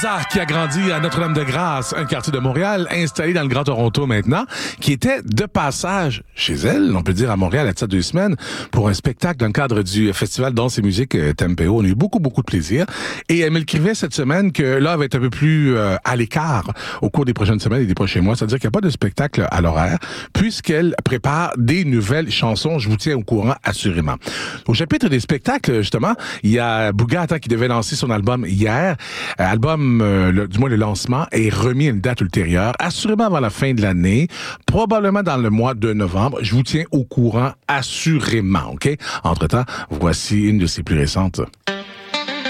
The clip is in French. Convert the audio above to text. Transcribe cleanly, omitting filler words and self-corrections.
Qui a grandi à Notre-Dame-de-Grâce, un quartier de Montréal, installé dans le Grand Toronto maintenant, qui était de passage chez elle, on peut dire à Montréal, à ça 2 semaines, pour un spectacle dans le cadre du Festival Danse et Musique Tempo. On a eu beaucoup de plaisir. Et elle m'écrivait cette semaine que là, elle va être un peu plus à l'écart au cours des prochaines semaines et des prochains mois. C'est-à-dire qu'il n'y a pas de spectacle à l'horaire, puisqu'elle prépare des nouvelles chansons. Je vous tiens au courant, assurément. Au chapitre des spectacles, justement, il y a Boogat qui devait lancer son album hier. Album du moins le lancement est remis à une date ultérieure, assurément avant la fin de l'année, probablement dans le mois de novembre. Je vous tiens au courant assurément, OK? Entre-temps, voici une de ses plus récentes.